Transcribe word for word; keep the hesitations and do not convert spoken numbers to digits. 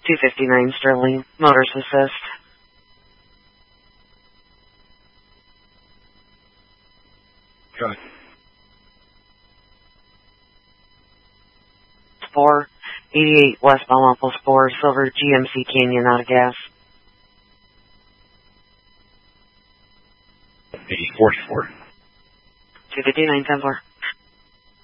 two fifty-nine Sterling, Motors Assist. Go ahead. four eighty-eight West Belmont four, Silver G M C Canyon, out of gas. eighty-four four. two fifty-nine ten four.